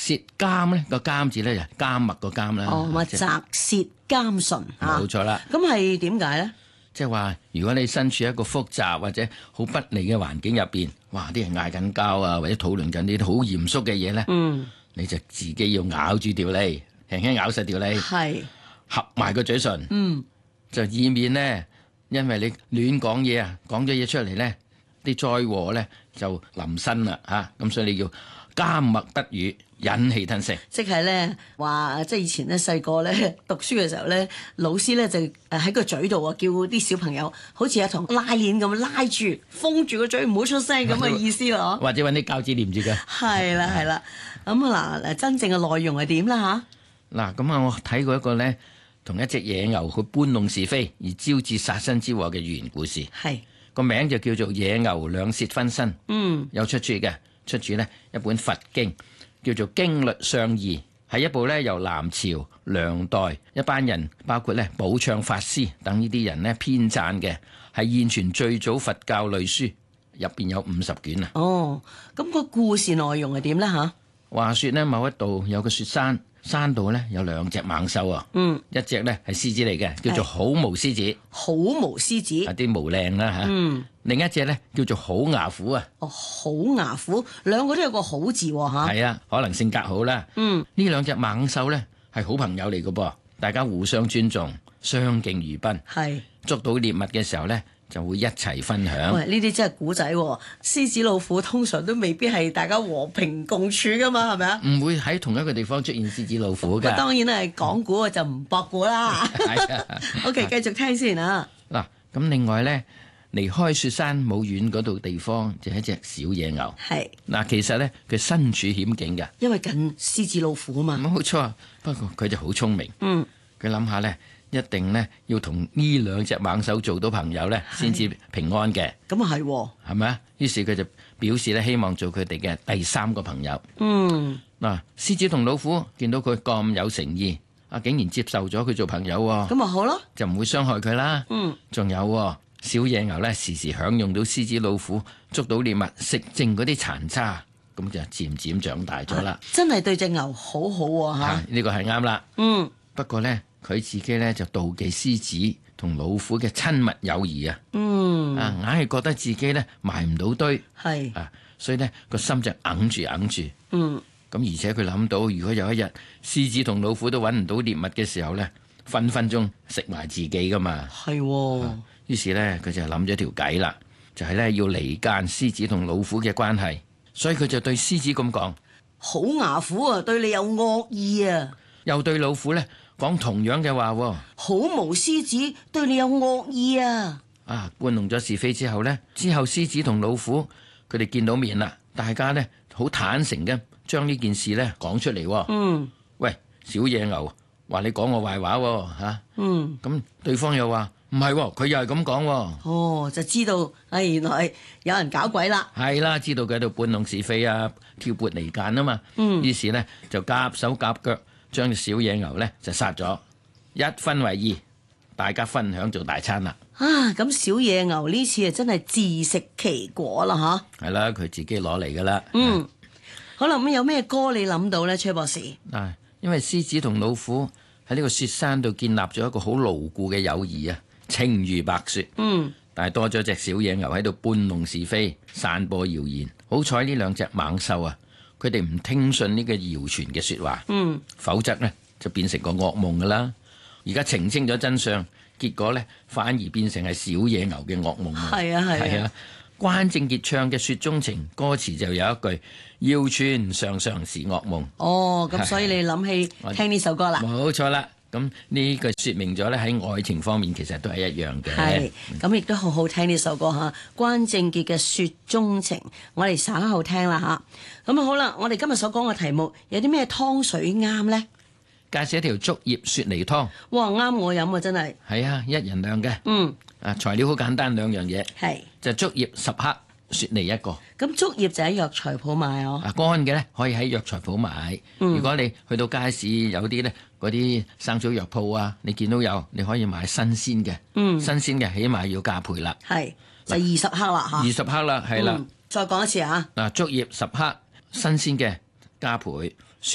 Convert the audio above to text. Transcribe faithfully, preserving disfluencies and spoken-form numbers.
舌監咧個監字咧就緘默個緘啦。 哦，咪擇舌監順啊。 冇錯啦。 咁係點解咧？ 即係話，如果你身處一個複雜或者好不利嘅環境入邊，哇！啲人嗌緊交啊，或者討論緊啲好嚴肅嘅嘢咧， 嗯， 你就自己要咬住條脷，輕輕咬實條脷， 係合埋個嘴唇， 嗯， 就以免咧，因為你亂講嘢啊，講咗嘢出嚟咧，啲災禍咧就臨身啦嚇，咁、啊、所以你要緘默不語，忍氣吞聲。 即係咧話，即係以前咧細個咧讀書嘅時候咧，老師咧就誒喺個嘴度啊，叫啲小朋友好似係同拉鏈咁拉住，封住個嘴，唔好出聲咁嘅意思咯。 或者揾啲膠紙黏住嘅。 係啦係啦，咁啊嗱，真正嘅內容係點啦吓？ 嗱，咁啊，我睇過一個咧，同一隻野牛去搬弄是非而招致殺身之禍嘅寓言故事。 係個名就叫做《野牛兩舌分身》。 嗯， 有出處嘅，出處呢一本佛經，叫做《經律相義》，係一部咧由南朝梁代一班人，包括咧寶暢法師等呢啲人咧編撰嘅，係現存最早佛教類書，入邊有五十卷啊。 哦，咁個故事內容係點咧吓？ 話說呢，某一度有個雪山，山度咧有兩隻猛獸啊。 嗯， 一隻咧係獅子嚟嘅，叫做好毛獅子， 好毛獅子， 啊啲毛靚啦嚇。 嗯， 另一隻咧叫做好牙虎啊。 哦，好牙虎，兩個都有個好字喎吓。 係啊，可能性格好啦。 嗯， 呢兩隻猛獸咧係好朋友嚟嘅噃，大家互相尊重，相敬如賓。 係捉到獵物嘅時候咧，就會一齊分享。 喂，呢啲真係古仔喎！獅子老虎通常都未必係大家和平共處噶嘛，係咪啊？ 唔會喺同一個地方出現獅子老虎㗎。 當然係講古啊，就唔博古啦。 係啊。 OK，繼續聽先啊。 嗱，咁另外咧，離開雪山冇遠嗰度地方，就係一隻小野牛。 係嗱，其實咧佢身處險境㗎。 因為近獅子老虎啊嘛。 冇錯，不過佢就好聰明。 嗯， 佢諗下咧，一定咧要同呢兩隻猛獸做到朋友咧，先至平安嘅。 咁啊係喎。 係咪啊？於是佢就表示咧，希望做佢哋嘅第三個朋友。 嗯， 嗱，獅子同老虎見到佢咁有誠意，啊，竟然接受咗佢做朋友喎， 咁咪好咯。 就唔會傷害佢啦。 嗯， 仲有喎，小野牛咧，時時享用到獅子老虎捉到獵物食剩嗰啲殘渣，咁就漸漸長大咗啦。 真係對隻牛好好喎嚇。 呢個係啱啦。 嗯， 不過咧，佢自己咧就妒忌獅子同老虎嘅親密友誼啊。 嗯， 啊，硬係覺得自己咧埋唔到堆。 係啊，所以咧個心就硬住硬住。 嗯， 咁而且佢諗到，如果有一日獅子同老虎都揾唔到獵物嘅時候咧，分分鐘食埋自己噶嘛。 係喎。 啊，於是咧佢就諗咗條計啦，就係咧要離間獅子同老虎嘅關係。所以佢就對獅子咁講： 好牙虎啊，對你有惡意啊！ 又對老虎咧講同樣嘅話喎。 好毛獅子對你有惡意啊！ 啊，搬弄咗是非之後咧，之後獅子同老虎佢哋見到面啦，大家咧好坦誠嘅將呢件事咧講出嚟喎。 嗯， 喂，小野牛話你講我壞話喎嚇。 嗯， 咁對方又話唔係喎，佢又係咁講喎。 哦，就知道，哎，原來有人搞鬼啦。 係啦，知道佢喺度搬弄是非啊，挑撥離間啊嘛。 嗯， 於是咧就夾手夾腳將隻小野牛咧就殺咗，一分為二，大家分享做大餐啦。 啊，咁小野牛呢次啊真係自食其果啦吓。 係啦，佢自己攞嚟噶啦。 嗯，好啦，咁有咩歌你諗到咧，崔博士？ 嗱，因為獅子同老虎喺呢個雪山度建立咗一個好牢固嘅友誼啊，情如白雪。 嗯， 但係多咗隻小野牛喺度搬弄是非、散播謠言。好彩呢兩隻猛獸啊，佢哋唔聽信呢個謠傳嘅説話。 嗯， 否則呢就變成個噩夢噶啦。而家澄清咗真相，結果呢反而變成係小野牛嘅噩夢。 係啊係啊。 係啊，關正傑唱嘅《雪中情》歌詞就有一句：謠傳常常是噩夢。 哦，咁所以你諗起聽呢首歌啦。 冇錯啦。咁呢句説明咗咧喺愛情方面其實都係一樣嘅。 係，咁亦都好好聽呢首歌嚇，關正傑嘅《雪中情》，我哋稍後聽啦嚇。咁啊好啦，我哋今日所講嘅題目有啲咩湯水啱呢？ 介紹一條竹葉雪梨湯。 哇，啱我飲啊，真係。 係啊，一人量嘅。 嗯。 啊，材料好簡單，兩樣嘢。 係。 就竹葉十克，雪梨一個。 咁竹葉就喺藥材鋪買哦。 啊，乾嘅咧可以喺藥材鋪買。 嗯。 如果你去到街市有啲咧嗰啲生草藥鋪啊，你見到有，你可以買新鮮嘅。 嗯。 新鮮嘅起碼要加倍啦。 係。就二十克啦嚇。 二十克啦，係啦。 嗯。再講一次嚇。 嗱，竹葉十克，新鮮嘅加倍，